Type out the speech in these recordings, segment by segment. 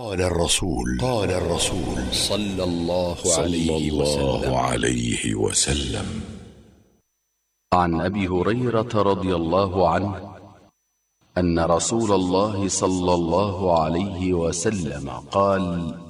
قال الرسول صلى الله عليه وسلم عن أبي هريرة رضي الله عنه أن رسول الله صلى الله عليه وسلم قال: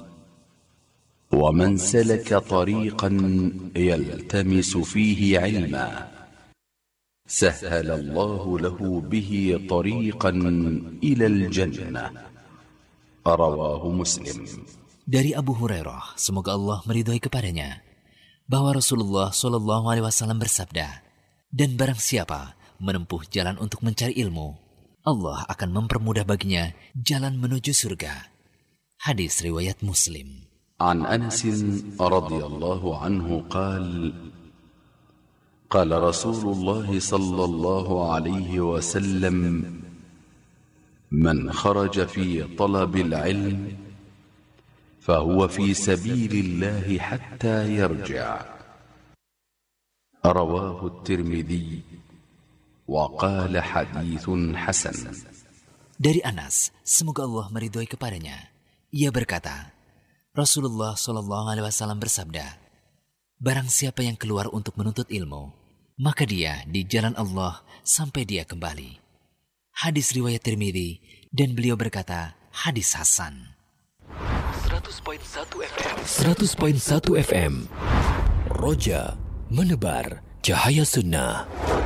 ومن سلك طريقا يلتمس فيه علما سهل الله له به طريقا إلى الجنة. رواه مسلم. Dari Abu Hurairah, semoga Allah meridhai kepadanya, bahwa Rasulullah Shallallahu Alaihi Wasallam bersabda, dan barang siapa menempuh jalan untuk mencari ilmu, Allah akan mempermudah baginya jalan menuju surga. Hadis riwayat Muslim. عن أنس رضي الله عنه قال رسول الله صلى الله عليه وسلم: من خرج في طلب العلم فهو في سبيل الله حتى يرجع. رواه الترمذي وقال حديث حسن. Dari Anas, semoga Allah meridhai kepadanya, ia berkata, Rasulullah Shallallahu Alaihi Wasallam bersabda, barang siapa yang keluar untuk menuntut ilmu, maka dia di jalan Allah sampai dia kembali. Hadis riwayat Tirmidzi, dan beliau berkata, hadis hasan. 100.1 FM Roja menebar cahaya sunnah.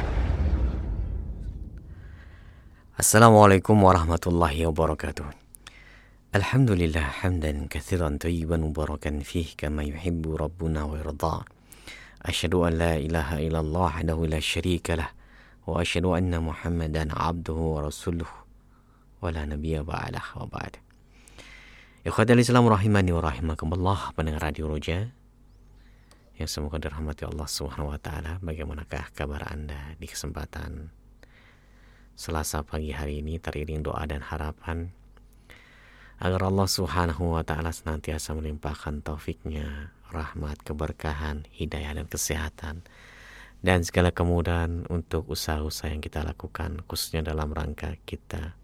Assalamualaikum warahmatullahi wabarakatuh. Alhamdulillah hamdan katsiran thayyiban mubarakan fih kama yuhibbu rabbuna wa yarda. Asyhadu an la ilaha illallah wahdahu la syarika lah wa asyhadu anna Muhammadan abduhu wa rasuluh wa la nabiyya ba'dah wa ba'd. Ikhwatal Islam rahimani wa rahimakumullah, pendengar Radio Roja yang semoga dirahmati Allah Subhanahu wa taala. Bagaimanakah kabar Anda di kesempatan Selasa pagi hari ini, teriring doa dan harapan agar Allah Subhanahu wa ta'ala senantiasa melimpahkan taufiknya, rahmat, keberkahan, hidayah dan kesehatan, dan segala kemudahan untuk usaha-usaha yang kita lakukan, khususnya dalam rangka kita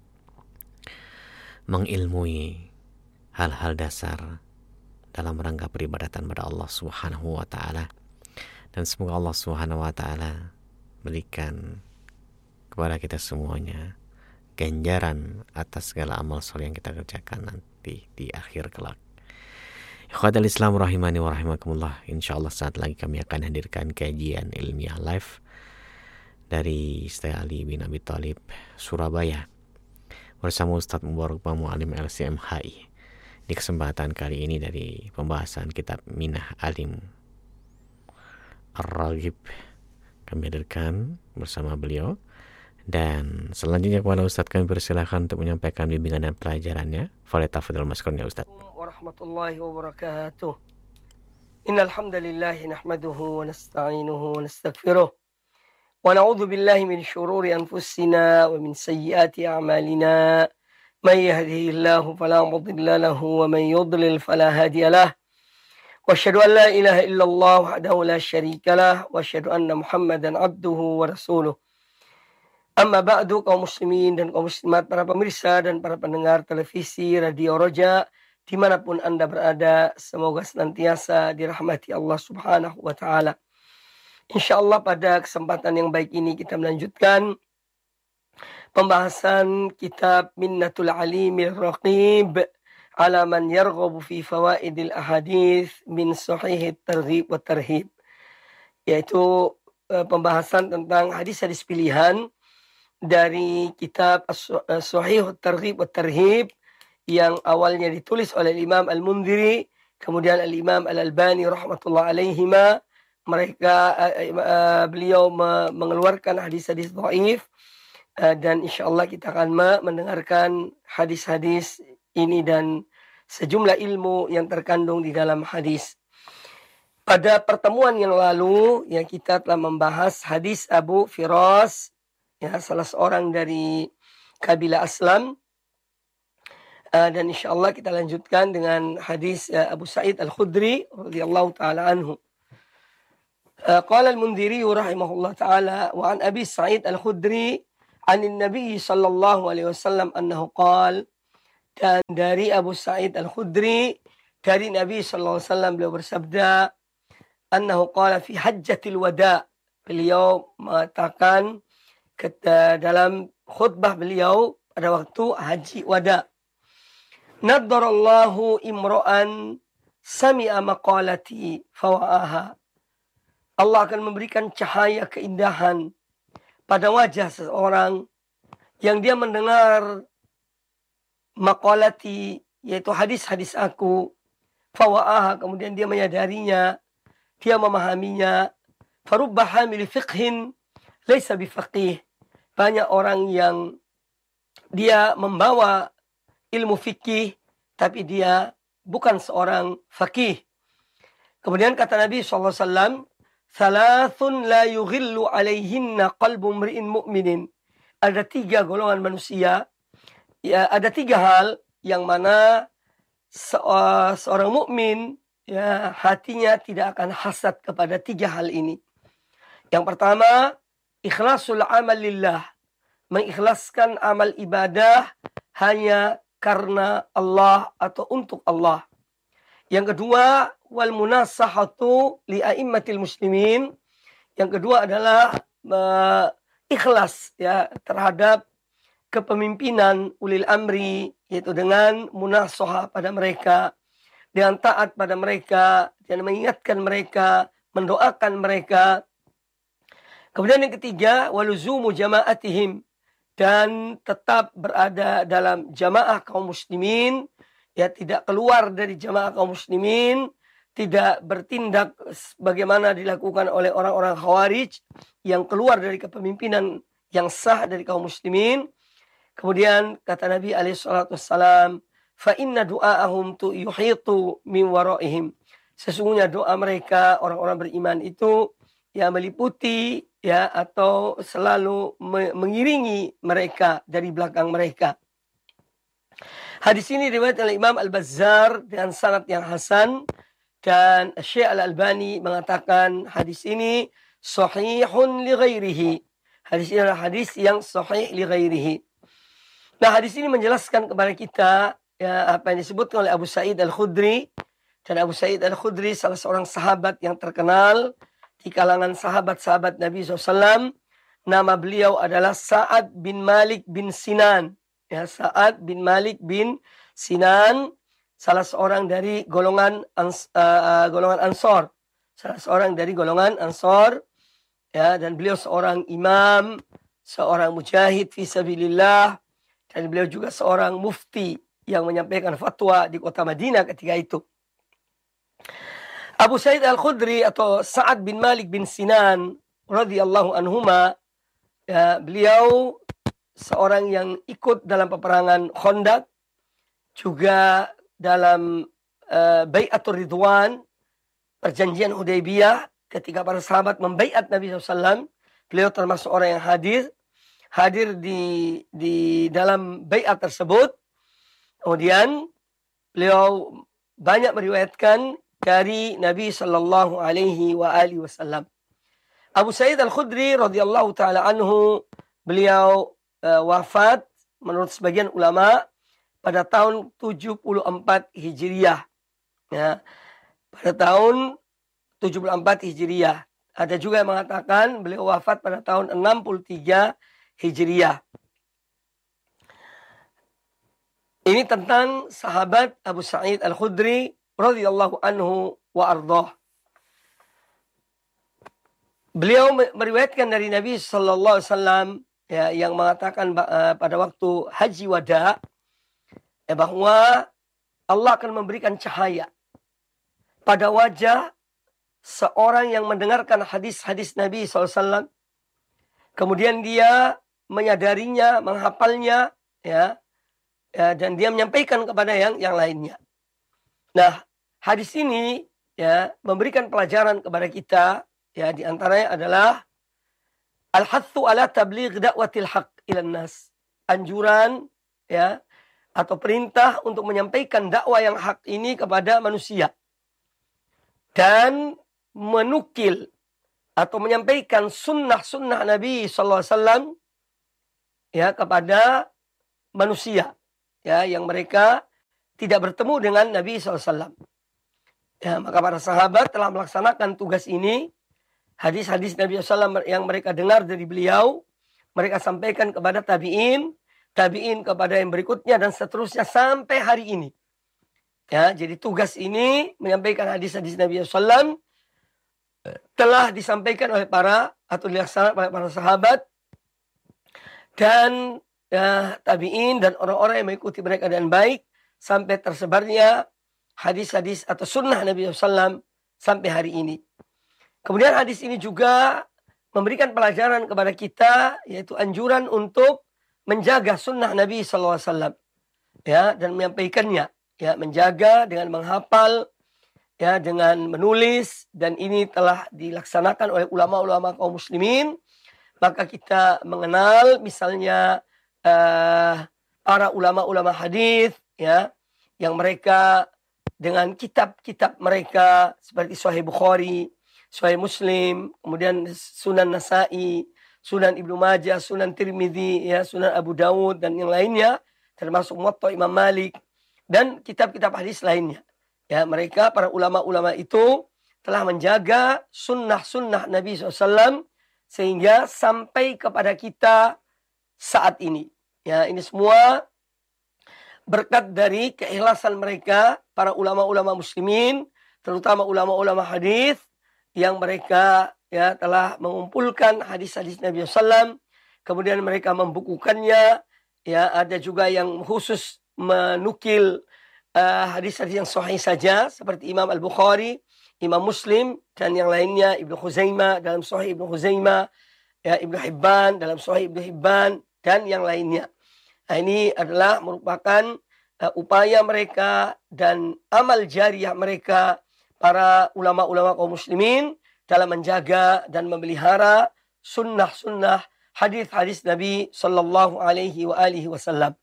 mengilmui hal-hal dasar dalam rangka peribadatan pada Allah Subhanahu wa ta'ala. Dan semoga Allah Subhanahu wa ta'ala berikan kepada kita semuanya ganjaran atas segala amal soleh yang kita kerjakan nanti di akhir kelak. Ikhwatal Islam rahimani wa rahimakumullah. Insyaallah saat lagi kami akan hadirkan kajian ilmiah live dari Ustaz Ali bin Abi Thalib Surabaya bersama Ustaz Mubarak Mu'alim LCMHI. Di kesempatan kali ini dari pembahasan kitab Minah Alim Ar-Raghib kami hadirkan bersama beliau. Dan selanjutnya kepada Ustaz kami persilakan untuk menyampaikan bimbingan dan pelajarannya. Falyatafadhal maskurnya Ustaz. Warahmatullahi wabarakatuh. Innal hamdalillah nahmaduhu wa nasta'inuhu wa nastaghfiruh. Wa na'udzu billahi min shururi anfusina wa min sayyiati a'malina. May yahdihillahu fala mudilla lahu wa man yudlil fala hadiya lahu. Wa asyhadu an la ilaha illallah wahdahu la syarika lah wa asyhadu anna Muhammadan abduhu wa rasuluh. Amma ba'du, kaum muslimin dan kaum muslimat, para pemirsa dan para pendengar televisi Radio Roja dimanapun Anda berada, semoga senantiasa dirahmati Allah Subhanahu wa ta'ala. InsyaAllah pada kesempatan yang baik ini kita melanjutkan pembahasan kitab Minnatul Alimil Raqib ala man yarghabu fi fawaidil ahadith min sahihit targhib wa tarhib, yaitu pembahasan tentang hadis-hadis pilihan dari kitab Sahih Targhib wa Tarhib yang awalnya ditulis oleh Imam Al-Mundhiri, kemudian Al-Imam Al-Albani rahmatullah alaihima. Beliau mengeluarkan hadis-hadis dhaif, dan insyaallah kita akan mendengarkan hadis-hadis ini dan sejumlah ilmu yang terkandung di dalam hadis. Pada pertemuan yang lalu ya, kita telah membahas hadis Abu Firas, ya, salah seorang dari kabilah Aslam, dan insyaallah kita lanjutkan dengan hadis Abu Sa'id Al-Khudri radhiyallahu taala anhu. Qala Al-Mundhiri rahimahullah taala wa an Abi Sa'id Al-Khudri 'an an-nabiy sallallahu alaihi wasallam annahu qala Dan dari Abu Sa'id Al-Khudri, dari Nabi SAW beliau bersabda, annahu qala fi hajjatil wada. Beliau mengatakan dalam khutbah beliau pada waktu haji wada. Naddarallahu imra'an sami'a maqalati fawa'aha. Allah akan memberikan cahaya keindahan pada wajah seseorang yang dia mendengar maqalati, yaitu hadis-hadis aku, fawa'aha, kemudian dia menyadarinya, dia memahaminya. Farubba hamili fiqhin laisa bifaqih. Banyak orang yang dia membawa ilmu fikih, tapi dia bukan seorang faqih. Kemudian kata Nabi SAW, Thalathun la yughillu alaihinna qalbu mri'in mu'minin. Ada 3 golongan manusia, ya, ada 3 hal yang mana seorang mukmin, ya, hatinya tidak akan hasad kepada 3 hal ini. Yang pertama, ikhlasul amal lillah. Mengikhlaskan amal ibadah hanya karena Allah atau untuk Allah. Yang kedua, wal munasahatu li a'immatil muslimin. Yang kedua adalah ikhlas, ya, terhadap kepemimpinan ulil amri, yaitu dengan munasahah pada mereka, dengan taat pada mereka, dan mengingatkan mereka, mendoakan mereka. Kemudian yang ketiga, waluzumu jama'atihim, dan tetap berada dalam jamaah kaum muslimin, ya, tidak keluar dari jamaah kaum muslimin, tidak bertindak bagaimana dilakukan oleh orang-orang khawarij yang keluar dari kepemimpinan yang sah dari kaum muslimin. Kemudian kata Nabi SAW, fa inna du'aahum tu yuhitu min waraihim. Sesungguhnya doa mereka, orang-orang beriman itu, ya, meliputi, ya, atau selalu mengiringi mereka dari belakang mereka. Hadis ini diriwayatkan oleh Imam Al-Bazzar dengan sanad yang hasan, dan Syekh Al-Albani mengatakan hadis ini sahihun li ghairihi. Hadis ini adalah hadis yang sahih li ghairihi. Nah, hadis ini menjelaskan kepada kita, ya, apa yang disebutkan oleh Abu Sa'id Al-Khudri. Dan Abu Sa'id Al-Khudri salah seorang sahabat yang terkenal di kalangan sahabat-sahabat Nabi SAW. Nama beliau adalah Sa'ad bin Malik bin Sinan. Ya, Sa'ad bin Malik bin Sinan, salah seorang dari golongan Ansor. Salah seorang dari golongan Ansor, ya, dan beliau seorang imam, seorang mujahid fi sabilillah, dan beliau juga seorang mufti yang menyampaikan fatwa di kota Madinah ketika itu. Abu Sa'id Al-Khudri atau Sa'ad bin Malik bin Sinan radhiyallahu anhuma, ya, beliau seorang yang ikut dalam peperangan Khandaq, juga dalam Bai'atul Ridwan, perjanjian Hudaybiyah, ketika para sahabat membaiat Nabi SAW. Beliau termasuk orang yang hadir di dalam baiat tersebut. Kemudian beliau banyak meriwayatkan dari Nabi Sallallahu Alaihi Wasallam. Abu Sa'id Al-Khudri radhiyallahu taala anhu, beliau wafat menurut sebagian ulama pada tahun 74 Hijriyah. Ya, pada tahun 74 Hijriyah. Ada juga yang mengatakan beliau wafat pada tahun 63 Hijriyah. Ini tentang sahabat Abu Sa'id Al-Khudri radhiyallahu anhu wa ardhah. Beliau meriwayatkan dari Nabi sallallahu alaihi wasallam, ya, yang mengatakan pada waktu haji wada, ya, bahwa Allah akan memberikan cahaya pada wajah seorang yang mendengarkan hadis-hadis Nabi SAW, kemudian dia menyadarinya, menghafalnya, ya, dan dia menyampaikan kepada yang lainnya. Nah, hadis ini, ya, memberikan pelajaran kepada kita, ya, di antaranya adalah al-hathu ala tabligh da'watil haq ilan nas. Anjuran, ya, atau perintah untuk menyampaikan dakwah yang hak ini kepada manusia. Dan menukil atau menyampaikan sunnah-sunnah Nabi SAW, ya, kepada manusia. ya yang mereka tidak bertemu dengan Nabi SAW. Ya, maka para sahabat telah melaksanakan tugas ini. Hadis-hadis Nabi SAW yang mereka dengar dari beliau, mereka sampaikan kepada tabi'in, tabi'in kepada yang berikutnya, dan seterusnya sampai hari ini. Ya, jadi tugas ini menyampaikan hadis-hadis Nabi SAW telah disampaikan oleh atau dilaksanakan oleh para sahabat dan tabi'in dan orang-orang yang mengikuti mereka dengan baik sampai tersebarnya hadis-hadis atau sunnah Nabi SAW sampai hari ini. Kemudian hadis ini juga memberikan pelajaran kepada kita, yaitu anjuran untuk menjaga sunnah Nabi SAW, ya, dan menyampaikannya, ya, menjaga dengan menghafal, ya, dengan menulis, dan ini telah dilaksanakan oleh ulama-ulama kaum muslimin. Maka kita mengenal misalnya para ulama-ulama hadis, ya, yang mereka dengan kitab-kitab mereka seperti Sahih Bukhari, Sahih Muslim, kemudian Sunan Nasa'i, Sunan Ibnu Majah, Sunan Tirmidzi, ya, Sunan Abu Dawud dan yang lainnya, termasuk Muwatta Imam Malik dan kitab-kitab hadis lainnya. Ya, mereka para ulama-ulama itu telah menjaga sunnah-sunnah Nabi SAW sehingga sampai kepada kita saat ini. Ya, ini semua berkat dari keikhlasan mereka, para ulama-ulama muslimin, terutama ulama-ulama hadis, yang mereka, ya, telah mengumpulkan hadis-hadis Nabi SAW, kemudian mereka membukukannya. Ya, ada juga yang khusus menukil hadis-hadis yang sahih saja, seperti Imam Al-Bukhari, Imam Muslim, dan yang lainnya, Ibnu Khuzaimah dalam Sahih Ibnu Khuzaimah, ya, Ibnu Hibban dalam Sahih Ibnu Hibban, dan yang lainnya. Nah, ini adalah merupakan upaya mereka dan amal jariah mereka, para ulama-ulama kaum muslimin, dalam menjaga dan memelihara sunnah-sunnah hadis-hadis Nabi Sallallahu Alaihi Wasallam.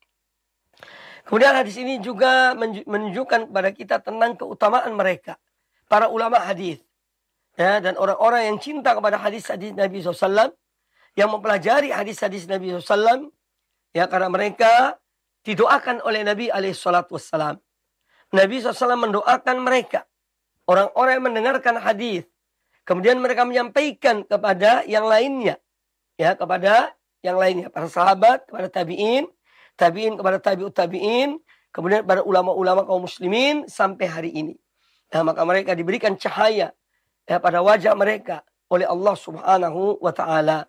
Kemudian hadis ini juga menunjukkan kepada kita tentang keutamaan mereka, para ulama hadis, ya, dan orang-orang yang cinta kepada hadis-hadis Nabi SAW, yang mempelajari hadis-hadis Nabi SAW, ya, karena mereka didoakan oleh Nabi SAW. Nabi SAW mendoakan mereka, orang-orang yang mendengarkan hadis, kemudian mereka menyampaikan kepada yang lainnya, ya, kepada yang lainnya, para sahabat, kepada tabi'in, tabi'in kepada tabi'ut tabi'in, kemudian pada ulama-ulama kaum muslimin sampai hari ini. Nah, maka mereka diberikan cahaya, ya, pada wajah mereka oleh Allah Subhanahu wa taala.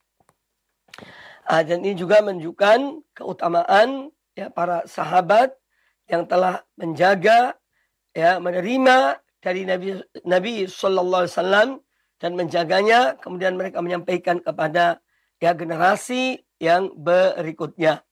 Dan ini juga menunjukkan keutamaan, ya, para sahabat yang telah menjaga, ya, menerima dari Nabi Sallallahu Alaihi Wasallam dan menjaganya, kemudian mereka menyampaikan kepada, ya, generasi yang berikutnya.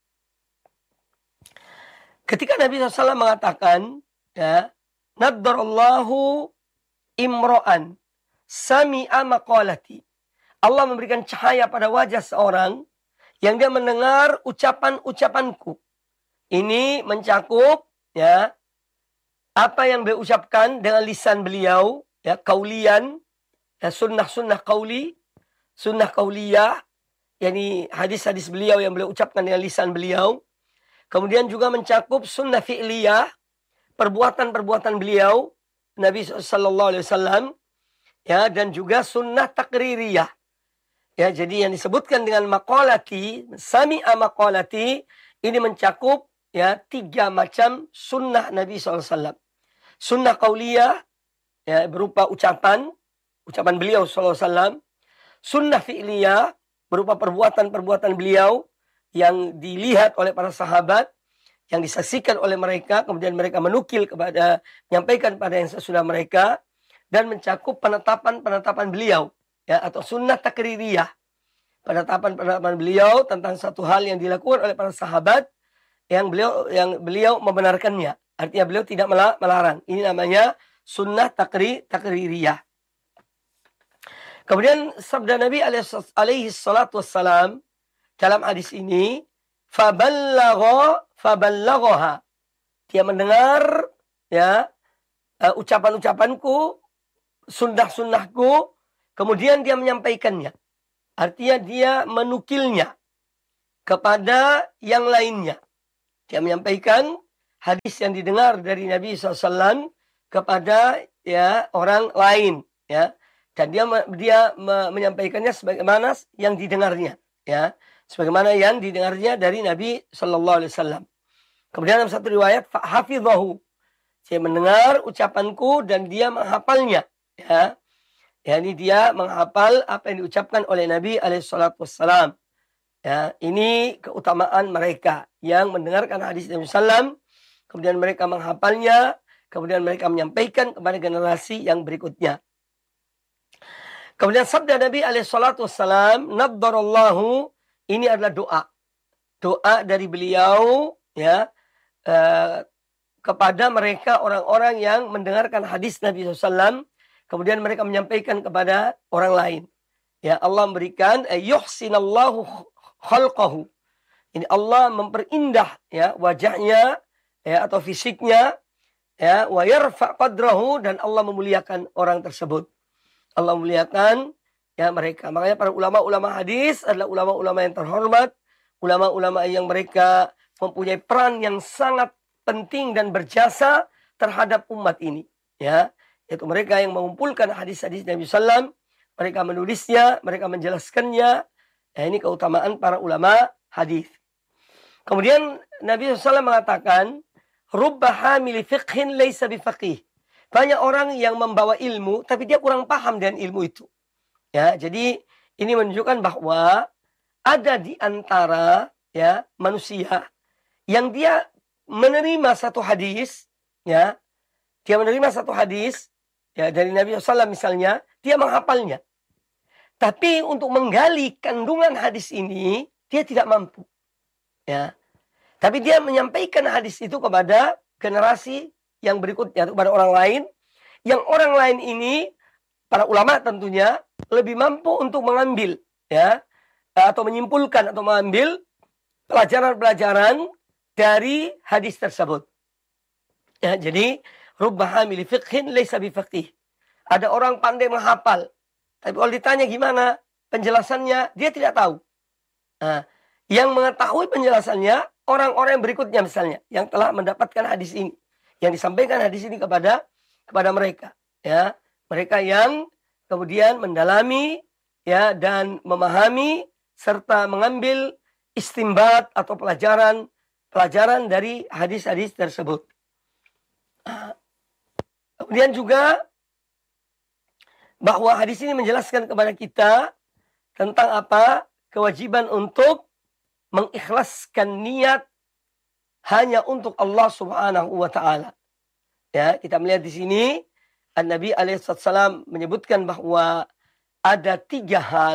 Ketika Nabi SAW mengatakan, ya, naddarallahu imro'an sami'a maqalati, Allah memberikan cahaya pada wajah seorang yang dia mendengar ucapan-ucapanku. Ini mencakup, ya, apa yang beliau ucapkan dengan lisan beliau, ya, kaulian, ya, sunnah-sunnah kauli, sunnah kauliyah, yakni hadis-hadis beliau yang beliau ucapkan dengan lisan beliau. Kemudian juga mencakup sunnah fi'liyah, perbuatan-perbuatan beliau, Nabi SAW, ya, dan juga sunnah takririyah. Ya, jadi yang disebutkan dengan maqalati, sami'a maqalati, ini mencakup, ya, 3 macam sunnah Nabi SAW. Sunnah qauliyah, ya, berupa ucapan beliau SAW. Sunnah fi'liyah, berupa perbuatan-perbuatan beliau yang dilihat oleh para sahabat, yang disaksikan oleh mereka, kemudian mereka menukil kepada, menyampaikan pada yang sesudah mereka, dan mencakup penetapan-penetapan beliau, ya, atau sunnah takririyah, penetapan-penetapan beliau tentang satu hal yang dilakukan oleh para sahabat yang beliau membenarkannya. Artinya beliau tidak melarang. Ini namanya sunnah takririyah. Kemudian sabda Nabi alaihi salatu wassalam dalam hadis ini, faballaghaha, dia mendengar, ya, ucapan-ucapanku, sunnah-sunnahku, kemudian dia menyampaikannya. Artinya dia menukilnya kepada yang lainnya. Dia menyampaikan hadis yang didengar dari Nabi SAW kepada orang lain, ya. Dan dia menyampaikannya sebagaimana yang didengarnya, ya. Sebagaimana yang didengarnya dari Nabi SAW. Kemudian dalam satu riwayat, fahafidhahu. Saya mendengar ucapanku dan dia menghafalnya, ya. Ini dia menghafal apa yang diucapkan oleh Nabi SAW. Ya, ini keutamaan mereka yang mendengarkan hadis Nabi SAW, kemudian mereka menghafalnya, kemudian mereka menyampaikan kepada generasi yang berikutnya. Kemudian sabda Nabi SAW, naddarallahu, ini adalah doa dari beliau, ya, kepada mereka orang-orang yang mendengarkan hadis Nabi SAW, kemudian mereka menyampaikan kepada orang lain. Ya, Allah memberikan yuhsinallahu khalqahu. Ini Allah memperindah, ya, wajahnya, ya, atau fisiknya, ya, wa yarfa qadrahu, dan Allah memuliakan orang tersebut. Allah memuliakan, ya, mereka. Makanya para ulama-ulama hadis adalah ulama-ulama yang terhormat, ulama-ulama yang mereka mempunyai peran yang sangat penting dan berjasa terhadap umat ini, ya. Yaitu mereka yang mengumpulkan hadis-hadis Nabi SAW, mereka menulisnya, mereka menjelaskannya. Ya, ini keutamaan para ulama hadis. Kemudian Nabi SAW mengatakan, rubba hamili fiqhin laysa bifaqih. Banyak orang yang membawa ilmu, tapi dia kurang paham dengan ilmu itu. Ya, jadi ini menunjukkan bahwa ada di antara, ya, manusia yang dia menerima satu hadis, ya, dia menerima satu hadis, ya, dari Nabi SAW misalnya, dia menghafalnya. Tapi untuk menggali kandungan hadis ini, dia tidak mampu. Ya. Tapi dia menyampaikan hadis itu kepada generasi yang berikutnya, kepada orang lain. Yang orang lain ini, para ulama tentunya, lebih mampu untuk mengambil, ya, atau menyimpulkan atau mengambil pelajaran-pelajaran dari hadis tersebut. Ya, jadi, rubba hamili fiqhin laysa bifaqih. Ada orang pandai menghafal, tapi kalau ditanya gimana penjelasannya, dia tidak tahu. Nah, yang mengetahui penjelasannya, orang-orang yang berikutnya misalnya, yang telah mendapatkan hadis ini, yang disampaikan hadis ini kepada mereka. Ya, mereka yang kemudian mendalami, ya, dan memahami, serta mengambil istimbat atau pelajaran dari hadis-hadis tersebut. Kemudian juga, bahwa hadis ini menjelaskan kepada kita tentang apa? Kewajiban untuk mengikhlaskan niat hanya untuk Allah Subhanahu wa taala. Ya, kita melihat di sini An-Nabi alaihissalam menyebutkan bahwa ada 3 hal,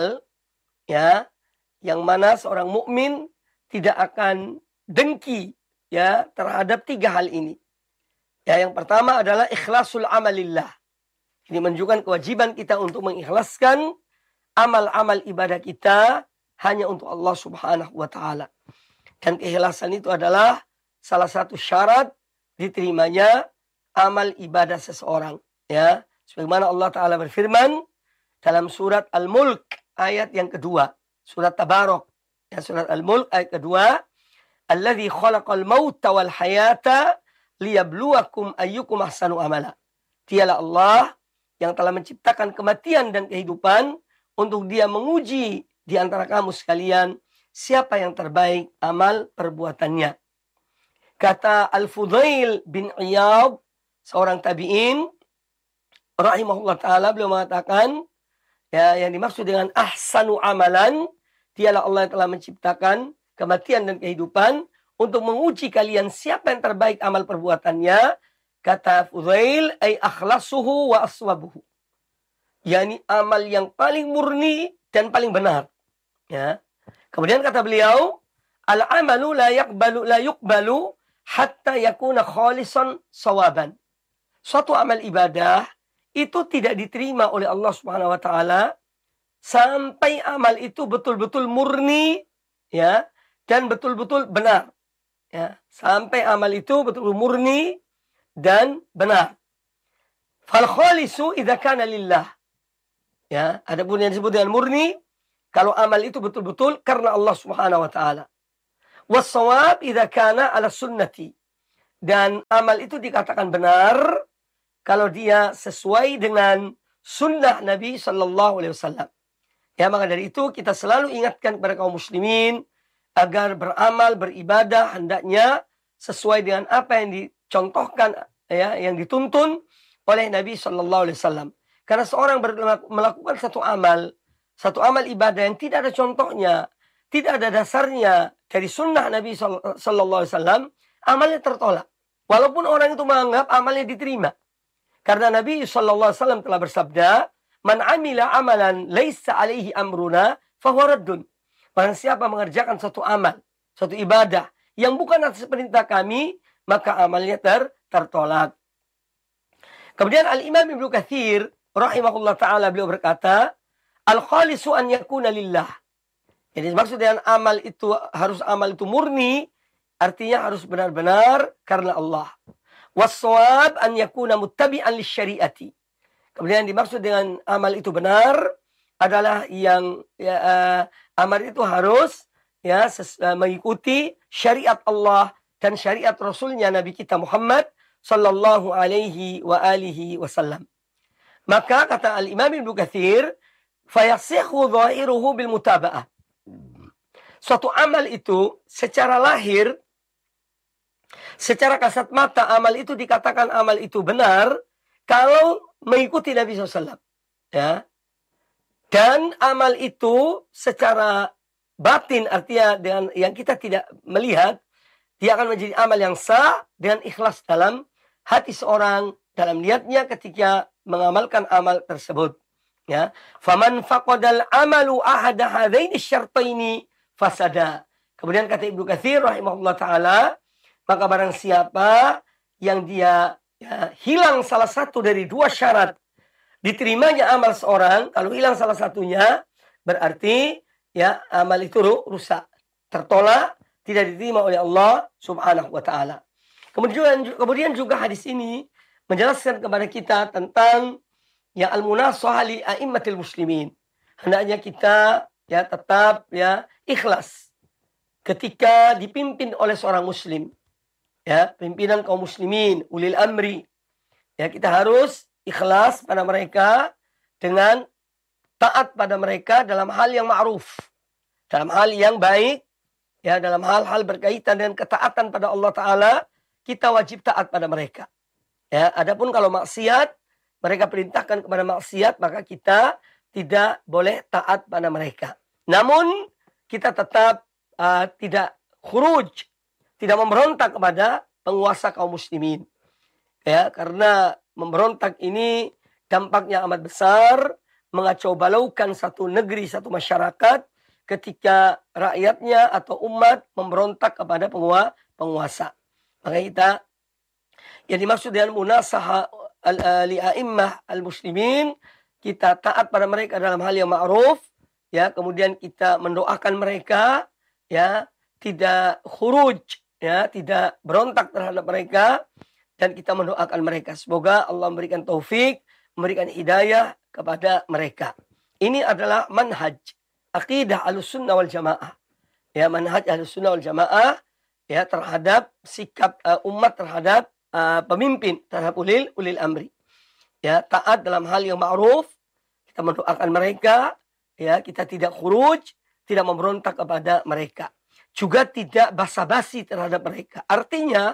ya, yang mana seorang mukmin tidak akan dengki, ya, terhadap 3 hal ini. Ya, yang pertama adalah ikhlasul amalillah. Ini menunjukkan kewajiban kita untuk mengikhlaskan amal-amal ibadah kita hanya untuk Allah Subhanahu wa taala. Dan keikhlasan itu adalah salah satu syarat diterimanya amal ibadah seseorang, ya. Sebagaimana Allah taala berfirman dalam surat Al-Mulk ayat yang kedua, surat Tabarok, ya, surat Al-Mulk ayat kedua, alladzi khalaqal mauta wal hayata liyabluwakum ayyukum ahsanu amala. Dialah Allah yang telah menciptakan kematian dan kehidupan untuk dia menguji di antara kamu sekalian siapa yang terbaik amal perbuatannya. Kata Al-Fudail bin Iyad, seorang tabi'in, rahimahullah ta'ala, beliau mengatakan, ya, yang dimaksud dengan ahsanu amalan, dialah Allah yang telah menciptakan kematian dan kehidupan untuk menguji kalian siapa yang terbaik amal perbuatannya. Kata Fudail, ay akhlasuhu wa aswabuhu. Yani amal yang paling murni dan paling benar. Ya. Kemudian kata beliau, al-amalu la yuqbalu hatta yakuna khalisan sawaban. Suatu amal ibadah itu tidak diterima oleh Allah Subhanahu wa taala sampai amal itu betul-betul murni, ya, dan betul-betul benar. Ya, sampai amal itu betul-betul murni dan benar. Fal khalisu idza kana lillah. Ya, adapun yang disebut dengan murni kalau amal itu betul-betul karena Allah Subhanahu wa taala. Was-shawab idza kana 'ala sunnati. Dan amal itu dikatakan benar kalau dia sesuai dengan sunnah Nabi sallallahu alaihi wasallam. Ya, maka dari itu kita selalu ingatkan kepada kaum muslimin agar beramal, beribadah hendaknya sesuai dengan apa yang dicontohkan, ya, yang dituntun oleh Nabi sallallahu alaihi wasallam. Karena seorang melakukan satu amal ibadah yang tidak ada contohnya, tidak ada dasarnya dari sunnah Nabi sallallahu alaihi wasallam, amalnya tertolak. Walaupun orang itu menganggap amalnya diterima. Karena Nabi sallallahu alaihi wasallam telah bersabda, "Man amila amalan laisa alaihi amruna fahuwa raddun." Barang siapa mengerjakan suatu amal, suatu ibadah yang bukan atas perintah kami, maka amalnya tertolak. Kemudian Al-Imam Ibnu Katsir rahimahullah taala beliau berkata, "Al-khalisu an yakuna lillah." Jadi maksud dengan amal itu murni, artinya harus benar-benar karena Allah. Was-shawab an yakuna muttabi'an lisyari'ati. Kemudian dimaksud dengan amal itu benar adalah yang amal itu harus mengikuti syariat Allah dan syariat Rasulnya Nabi kita Muhammad sallallahu alaihi wa alihi wasallam. Maka kata Al-Imam Ibnu Katsir, fayasihhu dhahiruhu bil mutaba'ah. Suatu amal itu secara lahir, secara kasat mata amal itu dikatakan amal itu benar kalau mengikuti Nabi SAW. Ya. Dan amal itu secara batin, artinya dengan yang kita tidak melihat, dia akan menjadi amal yang sah dengan ikhlas dalam hati seorang, dalam niatnya ketika mengamalkan amal tersebut. Ya. Faman faqadal amalu ahada hadaini syartaini fasada. Kemudian kata Ibnu Katsir rahimahullah taala, maka barang siapa yang dia hilang salah satu dari dua syarat diterimanya amal seorang, kalau hilang salah satunya berarti amal itu rusak, tertolak, tidak diterima oleh Allah Subhanahu wa taala. Kemudian juga hadis ini menjelaskan kepada kita tentang al-munasahah li a'immatil muslimin. Hendaknya kita tetap ikhlas ketika dipimpin oleh seorang muslim. Pimpinan kaum muslimin, ulil amri. Kita harus ikhlas pada mereka dengan taat pada mereka dalam hal yang ma'ruf, dalam hal yang baik, dalam hal-hal berkaitan dengan ketaatan pada Allah Ta'ala, kita wajib taat pada mereka. Adapun kalau maksiat, mereka perintahkan kepada maksiat, maka kita tidak boleh taat pada mereka. Namun kita tetap tidak khuruj, tidak memberontak kepada penguasa kaum muslimin. Karena memberontak ini dampaknya amat besar, mengacau balaukan satu negeri, satu masyarakat ketika rakyatnya atau umat memberontak kepada penguasa. Maka kita yang dimaksud dengan munasahah li-a'immah al-muslimin, kita taat pada mereka dalam hal yang ma'ruf, kemudian kita mendoakan mereka, tidak khuruj, tidak berontak terhadap mereka, dan kita mendoakan mereka. Semoga Allah memberikan taufik, memberikan hidayah kepada mereka. Ini adalah manhaj aqidah Ahlussunnah wal Jamaah. Manhaj Ahlussunnah wal Jamaah terhadap sikap umat terhadap pemimpin, terhadap ulil amri. Taat dalam hal yang ma'ruf, kita mendoakan mereka, kita tidak khuruj, tidak memberontak kepada mereka. Juga tidak basa-basi terhadap mereka. Artinya,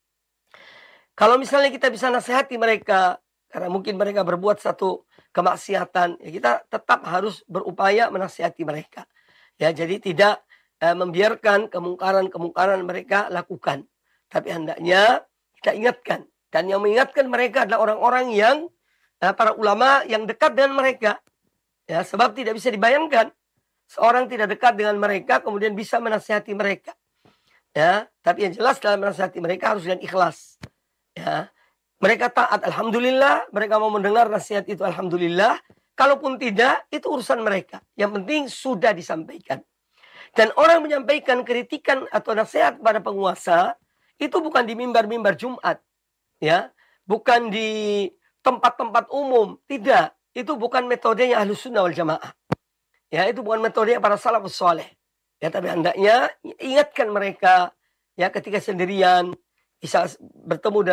kalau misalnya kita bisa nasihati mereka, karena mungkin mereka berbuat satu kemaksiatan, kita tetap harus berupaya menasihati mereka. Jadi tidak membiarkan kemungkaran-kemungkaran mereka lakukan. Tapi hendaknya kita ingatkan. Dan yang mengingatkan mereka adalah orang-orang yang, para ulama yang dekat dengan mereka. Sebab tidak bisa dibayangkan seorang tidak dekat dengan mereka kemudian bisa menasihati mereka. Tapi yang jelas dalam menasihati mereka harus dengan ikhlas. Mereka taat, alhamdulillah. Mereka mau mendengar nasihat itu, alhamdulillah. Kalaupun tidak, itu urusan mereka. Yang penting sudah disampaikan. Dan orang menyampaikan kritikan atau nasihat kepada penguasa itu bukan di mimbar-mimbar Jumat, bukan di tempat-tempat umum, tidak. Itu bukan metodenya Ahlussunnah wal Jamaah. Itu bukan metode para salafus saleh. Ya, tapi hendaknya ingatkan mereka ya ketika sendirian, bisa bertemu